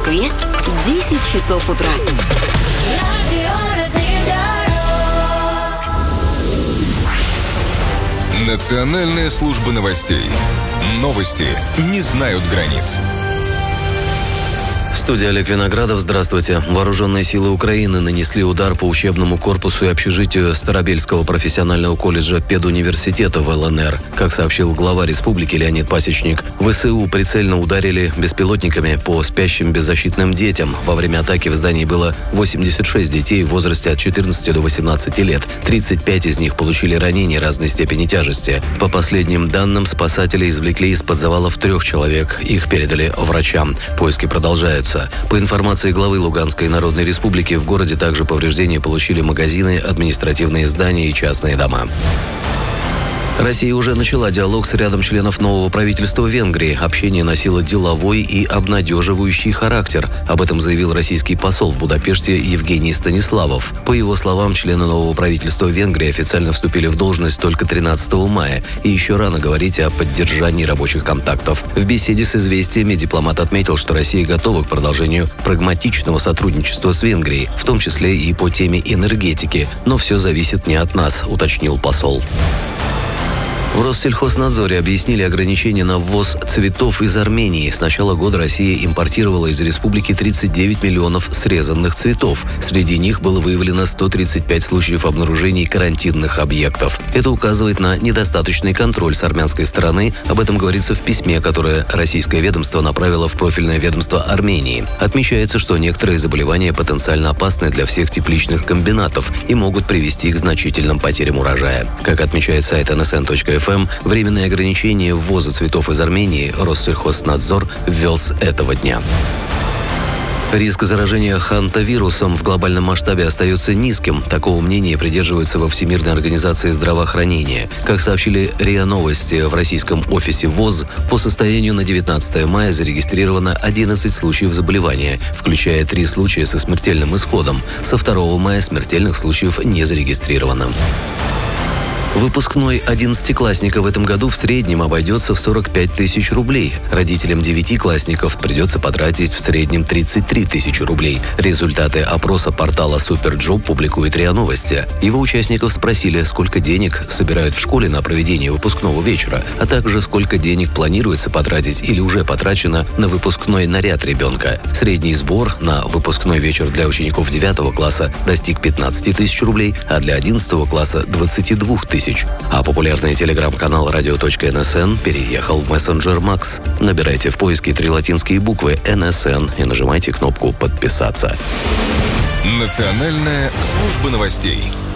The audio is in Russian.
Москве 10 часов утра. Национальная служба новостей. Новости не знают границ. В студии Олег Виноградов. Здравствуйте. Вооруженные силы Украины нанесли удар по учебному корпусу и общежитию Старобельского профессионального колледжа педуниверситета в ЛНР. Как сообщил глава республики Леонид Пасечник, ВСУ прицельно ударили беспилотниками по спящим беззащитным детям. Во время атаки в здании было 86 детей в возрасте от 14 до 18 лет. 35 из них получили ранения разной степени тяжести. По последним данным, спасатели извлекли из-под завалов 3 человек. Их передали врачам. Поиски продолжаются. По информации главы Луганской Народной Республики, в городе также повреждения получили магазины, административные здания и частные дома. Россия уже начала диалог с рядом членов нового правительства Венгрии. Общение носило деловой и обнадеживающий характер. Об этом заявил российский посол в Будапеште Евгений Станиславов. По его словам, члены нового правительства Венгрии официально вступили в должность только 13 мая, и еще рано говорить о поддержании рабочих контактов. В беседе с «Известиями» дипломат отметил, что Россия готова к продолжению прагматичного сотрудничества с Венгрией, в том числе и по теме энергетики. Но все зависит не от нас, уточнил посол. В Россельхознадзоре объяснили ограничения на ввоз цветов из Армении. С начала года Россия импортировала из республики 39 миллионов срезанных цветов. Среди них было выявлено 135 случаев обнаружений карантинных объектов. Это указывает на недостаточный контроль с армянской стороны. Об этом говорится в письме, которое российское ведомство направило в профильное ведомство Армении. Отмечается, что некоторые заболевания потенциально опасны для всех тепличных комбинатов и могут привести к значительным потерям урожая. Как отмечает сайт nsn.fm, временные ограничения ввоза цветов из Армении Россельхознадзор ввел с этого дня. Риск заражения хантавирусом в глобальном масштабе остается низким. Такого мнения придерживаются во Всемирной организации здравоохранения. Как сообщили РИА Новости, в российском офисе ВОЗ по состоянию на 19 мая зарегистрировано 11 случаев заболевания, включая 3 случая со смертельным исходом. Со 2 мая смертельных случаев не зарегистрировано. Выпускной 11-классника в этом году в среднем обойдется в 45 тысяч рублей. Родителям 9-классников придется потратить в среднем 33 тысячи рублей. Результаты опроса портала Суперджоп публикует РИА Новости. Его участников спросили, сколько денег собирают в школе на проведение выпускного вечера, а также сколько денег планируется потратить или уже потрачено на выпускной наряд ребенка. Средний сбор на выпускной вечер для учеников 9 класса достиг 15 тысяч рублей, а для 11 класса – 22 тысяч. А популярный телеграм-канал radio.nsn переехал в мессенджер Макс. Набирайте в поиске 3 латинские буквы НСН и нажимайте кнопку «Подписаться». Национальная служба новостей.